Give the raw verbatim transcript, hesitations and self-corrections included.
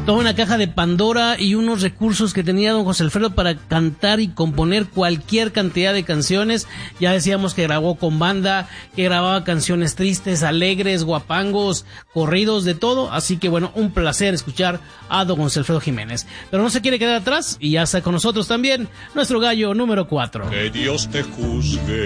toda una caja de Pandora y unos recursos que tenía don José Alfredo para cantar y componer cualquier cantidad de canciones. Ya decíamos que grabó con banda, que grababa canciones tristes, alegres, guapangos, corridos, de todo. Así que bueno, un placer escuchar a don José Alfredo Jiménez. Pero no se quiere quedar atrás y ya está con nosotros también nuestro gallo número cuatro. Que Dios te juzgue